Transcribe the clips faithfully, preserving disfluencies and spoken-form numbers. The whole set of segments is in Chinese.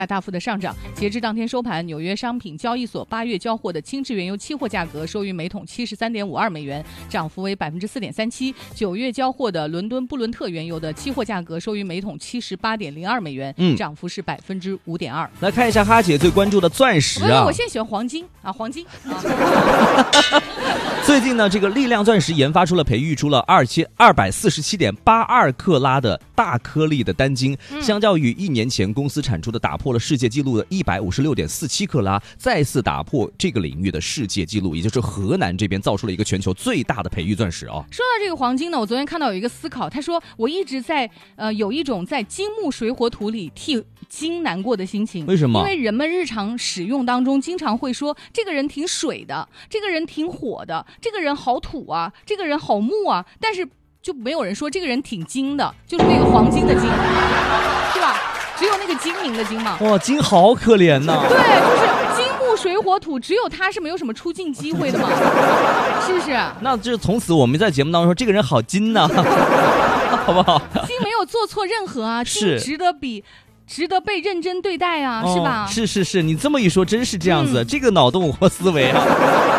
大幅的上涨。截至当天收盘，纽约商品交易所八月交货的轻质原油期货价格收于每桶七十三点五二美元，涨幅为百分之四点三七。九月交货的伦敦布伦特原油的期货价格收于每桶七十八点零二美元，嗯，涨幅是百分之五点二。 来看一下哈姐最关注的钻石啊， 我现在喜欢黄金啊，黄金。啊、 最近呢，这个力量钻石研发出了培育出了二千二百四十七点八二克拉的大颗粒的单晶，嗯、相较于一年前公司产出的打破了世界纪录的一百五十六点四七克拉，再次打破这个领域的世界纪录，也就是河南这边造出了一个全球最大的培育钻石啊。 说到这个黄金呢，我昨天看到有一个思考，他说我一直在呃有一种在金木水火土里替金难过的心情。 为什么？ 因为人们日常使用当中经常会说这个人挺水的，这个人挺火的，这个人好土啊，这个人好木啊，但是就没有人说这个人挺金的，就是那个黄金的金，是吧？只有那个精明的金嘛。 哇，金好可怜呐、啊。 对，就是金木水火土，只有他是没有什么出镜机会的嘛，是不是？ 那这从此我们在节目当中说这个人好金呐、啊，好不好？ 金没有做错任何啊，金值得比。值得被认真对待啊， 哦、 是吧？ 是是是，你这么一说，真是这样子，嗯、这个脑洞和思维啊。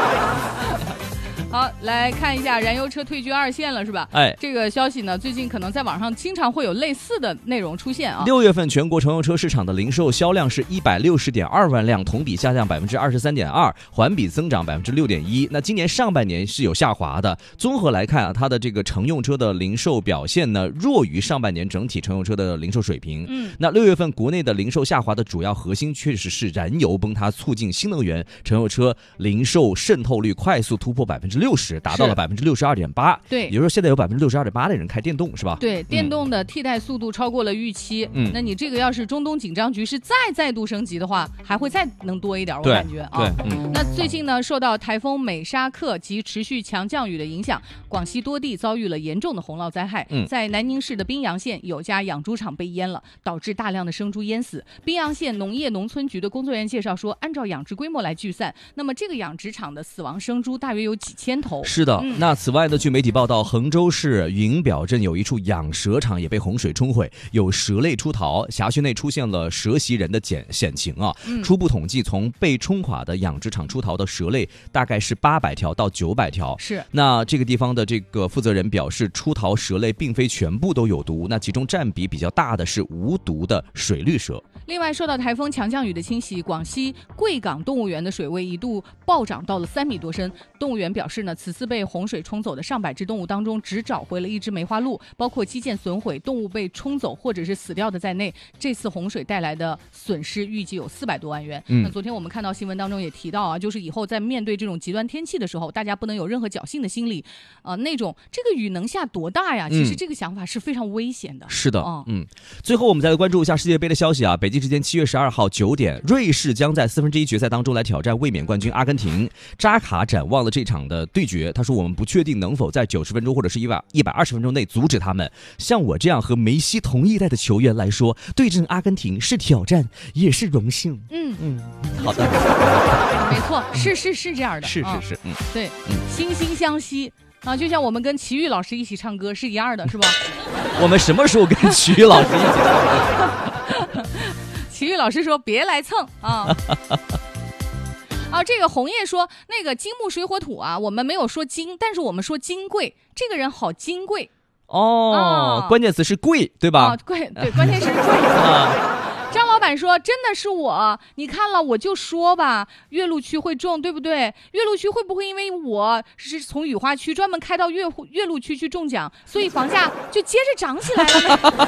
好，来看一下燃油车退居二线了，是吧？ 哎， 这个消息呢，最近可能在网上经常会有类似的内容出现啊。 六月份全国乘油车市场的零售销量是一百六十点二万辆，同比下降百分之二十三点二，环比增长百分之六点一。那今年上半年是有下滑的。综合来看啊，它的这个乘用车的零售表现呢，弱于上半年整体乘用车的零售水平。嗯，那六月份国内的零售下滑的主要核心确实是燃油崩塌，促进新能源乘用车零售渗透率快速突破百分之六十，达到了百分之六十二点八。对，也就是说现在有百分之六十二点八的人开电动，是吧？ 对，电动的替代速度超过了预期。嗯，那你这个要是中东紧张局势再再度升级的话，还会再能多一点，我感觉啊。 对，嗯。 那最近呢，受到台风美沙克及持续强降雨的影响，广西多地遭遇了严重的洪涝灾害。嗯，在南宁市的宾阳县，有家养猪场被淹了，导致大量的生猪淹死。宾阳县农业农村局的工作人员介绍说，按照养殖规模来计算，那么这个养殖场的死亡生猪大约有几千头。 是的，嗯、那此外呢，据媒体报道，衡州市云表镇有一处养蛇场也被洪水冲毁，有蛇类出逃，辖区内出现了蛇袭人的险险情啊。嗯、初步统计，从被冲垮的养殖场出逃的蛇类大概是八百条到九百条。 是， 那这个地方的这个负责人表示，出逃蛇类并非全部都有毒，那其中占比比较大的是无毒的水绿蛇。 另外，受到台风强降雨的侵袭，广西贵港动物园的水位一度暴涨到了三米多深。动物园表示呢，此次被洪水冲走的上百只动物当中，只找回了一只梅花鹿，包括基建损毁、动物被冲走或者是死掉的在内，这次洪水带来的损失预计有四百多万元。嗯、那昨天我们看到新闻当中也提到啊，就是以后在面对这种极端天气的时候，大家不能有任何侥幸的心理，呃，那种这个雨能下多大呀？其实这个想法是非常危险的。 嗯、是的，嗯嗯。最后我们再来关注一下世界杯的消息啊，北京时间七月十二号九点，瑞士将在四分之一决赛当中来挑战卫冕冠军阿根廷。扎卡展望了这场的对决，他说：“我们不确定能否在九十分钟或者是一百一百二十分钟内阻止他们。像我这样和梅西同一代的球员来说，对阵阿根廷是挑战，也是荣幸。”嗯嗯，好的， 没错，是是是这样的， 是是是，嗯， 对，嗯，惺惺相惜。啊，就像我们跟齐豫老师一起唱歌是一样的，是吧？ 我们什么时候跟齐豫老师一起唱歌？齐豫老师说：“别来蹭啊！”啊，这个红叶说那个金木水火土啊，我们没有说金，但是我们说金贵，这个人好金贵哦、啊，关键词是贵，对吧？ 啊，贵，对，关键是贵啊。张老板说：“真的是我，你看了我就说吧，岳麓区会种，对不对？岳麓区会不会因为我是从雨花区专门开到岳岳麓区去中奖，所以房价就接着涨起来了呢？”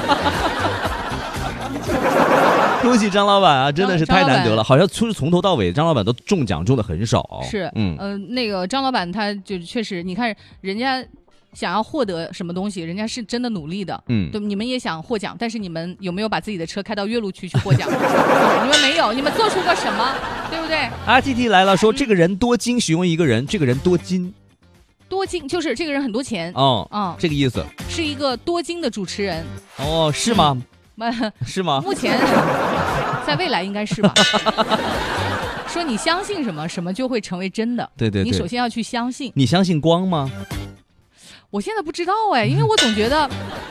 恭喜张老板啊，真的是太难得了，好像从从头到尾张老板都中奖中的很少。 是，嗯，呃，那个张老板他就确实，你看人家想要获得什么东西，人家是真的努力的。嗯，对，你们也想获奖，但是你们有没有把自己的车开到岳麓区去获奖？你们没有，你们做出个什么，对不对 ？R T T 来了，说这个人多金，形容一个人，这个人多金。 多金就是这个人很多钱哦，嗯，这个意思。 是一个多金的主持人。 哦，是吗？ 嗯、 是吗？ 目前，在未来应该是吧。说你相信什么，什么就会成为真的。 对对对， 你首先要去相信。 你相信光吗？ 我现在不知道哎，因为我总觉得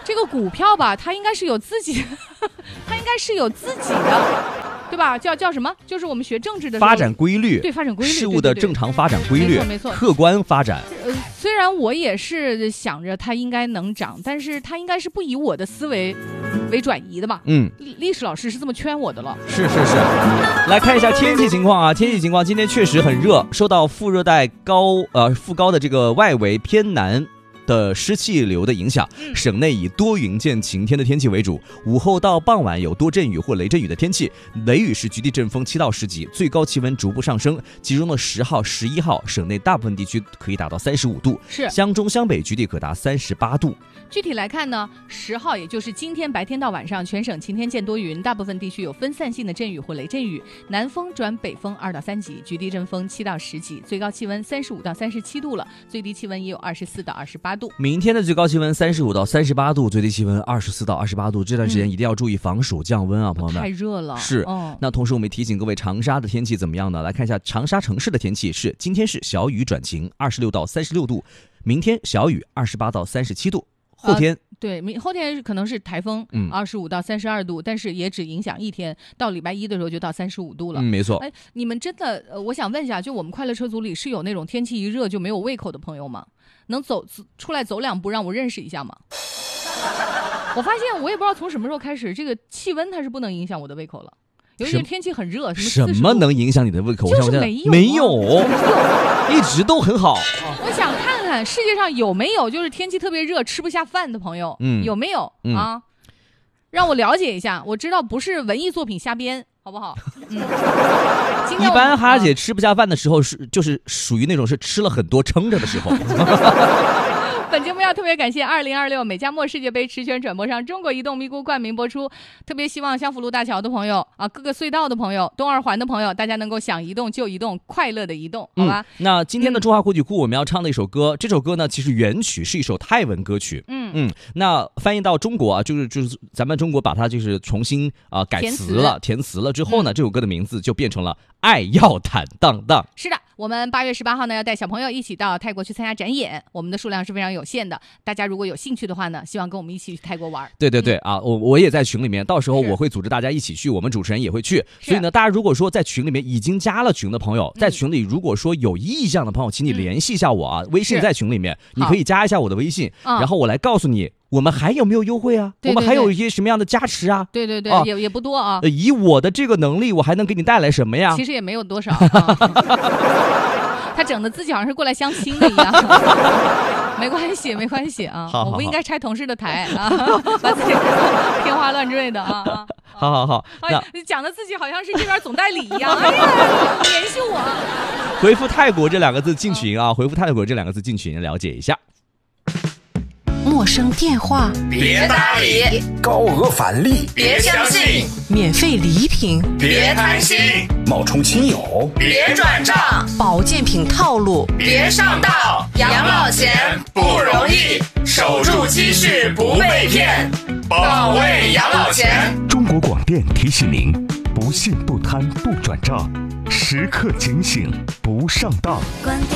这个股票吧，它应该是有自己，它应该是有自己的，对吧？叫叫什么？就是我们学政治的时候发展规律， 对发展规律， 事物的正常发展规律， 没错没错， 客观发展。 呃，虽然我也是想着它应该能涨，但是它应该是不以我的思维为转移的嘛。 嗯， 历史老师是这么劝我的了。 是是是，来看一下天气情况啊，天气情况今天确实很热，受到副热带高呃副高的这个外围偏南的湿气流的影响，省内以多云见晴天的天气为主，午后到傍晚有多阵雨或雷阵雨的天气，雷雨时局地阵风七到十级，最高气温逐步上升，其中的十号、十一号省内大部分地区可以达到三十五度， 是湘中湘北局地可达三十八度。 具体来看呢，十号也就是今天白天到晚上，全省晴天见多云，大部分地区有分散性的阵雨或雷阵雨，南风转北风二到三级，局地阵风七到十级，最高气温三十五到三十七度了，最低气温也有二十四到二十八度。 明天的最高气温三十五到三十八度，最低气温二十四到二十八度，这段时间一定要注意防暑降温啊，嗯、朋友们。 太热了。 是、 哦。 那同时我们也提醒各位，长沙的天气怎么样呢？来看一下长沙城市的天气是：今天是小雨转晴，二十六到三十六度；明天小雨，二十八到三十七度；后天。呃对，明后天可能是台风，二十五到三十二度，但是也只影响一天，到礼拜一的时候就到三十五度了。 嗯，没错。 哎，你们真的，呃，我想问一下，就我们快乐车组里是有那种天气一热就没有胃口的朋友吗？能走出来走两步让我认识一下吗？我发现我也不知道从什么时候开始，这个气温它是不能影响我的胃口了。有一些天气很热， 什么什么能影响你的胃口？ 就是没有、啊， 没有，一直都很好。 我想看看世界上有没有就是天气特别热吃不下饭的朋友，嗯，有没有、嗯、啊？让我了解一下。我知道不是文艺作品瞎编，好不好？嗯。 一般哈姐吃不下饭的时候是就是属于那种是吃了很多撑着的时候。 本节目要特别感谢二零二六美加墨世界杯持权转播商中国移动咪咕冠名播出，特别希望相府路大桥的朋友啊，各个隧道的朋友，东二环的朋友，大家能够想移动就移动，快乐的移动，好吧？ 嗯、那今天的中华国曲库我们要唱的一首歌，嗯、这首歌呢其实原曲是一首泰文歌曲，嗯嗯，那翻译到中国啊，就是就是咱们中国把它就是重新啊、呃、改词了，填词了之后呢、嗯，这首歌的名字就变成了爱要坦荡荡。 是的，我们八月十八号呢要带小朋友一起到泰国去参加展演，我们的数量是非常有限的，大家如果有兴趣的话呢，希望跟我们一起去泰国玩。 对对对、嗯、啊，我我也在群里面，到时候我会组织大家一起去，我们主持人也会去。所以呢，大家如果说在群里面已经加了群的朋友，在群里如果说有意向的朋友，请你联系一下我啊，嗯、微信在群里面，你可以加一下我的微信，然后我来告诉你。我们还有没有优惠啊？ 对对对， 我们还有一些什么样的加持啊？ 对对对， 啊、 也也不多啊。 以我的这个能力，我还能给你带来什么呀？ 其实也没有多少。啊、他整的自己好像是过来相亲的一样。没关系，没关系啊。 好好好， 我不应该拆同事的台啊，把自己天花乱坠的啊。 好好好， 那讲的自己好像是这边总代理一样。哎呀，联系我。 回复泰国这两个字进群啊！回复泰国这两个字进群，了解一下。 陌生电话别搭理，高额返利别相信， 免费礼品别贪心， 冒充亲友别转账， 保健品套路别上当，养老钱不容易，守住积蓄不被骗，保卫养老钱。 中国广电提醒您：不信不贪不转账，时刻警醒不上当。